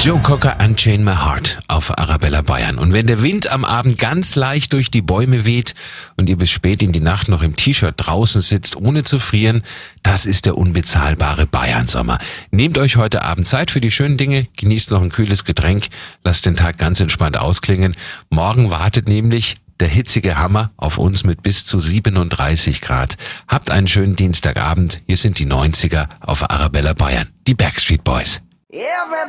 Joe Cocker, Unchain My Heart auf Arabella Bayern. Und wenn der Wind am Abend ganz leicht durch die Bäume weht und ihr bis spät in die Nacht noch im T-Shirt draußen sitzt, ohne zu frieren, das ist der unbezahlbare Bayern-Sommer. Nehmt euch heute Abend Zeit für die schönen Dinge, genießt noch ein kühles Getränk, lasst den Tag ganz entspannt ausklingen. Morgen wartet nämlich der hitzige Hammer auf uns mit bis zu 37 Grad. Habt einen schönen Dienstagabend. Hier sind die 90er auf Arabella Bayern. Die Backstreet Boys.